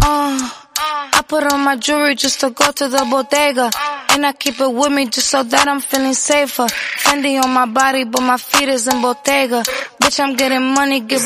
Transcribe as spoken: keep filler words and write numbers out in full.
Uh, I put on my jewelry just to go to the bodega. And I keep it with me just so that I'm feeling safer. Fendi on my body, but my feet is in Bottega. Bitch, I'm getting money, give